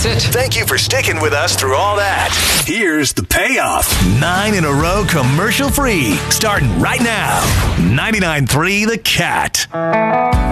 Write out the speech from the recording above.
That's it. Thank you for sticking with us through all that. Here's the payoff. 9 in a row commercial free. Starting right now. 99.3 The Cat.